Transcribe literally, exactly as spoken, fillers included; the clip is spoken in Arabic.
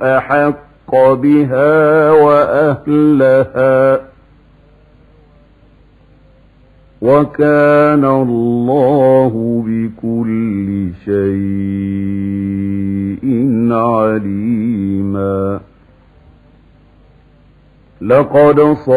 أحق بها وأهلها وكان الله بكل شيء عليما. لقد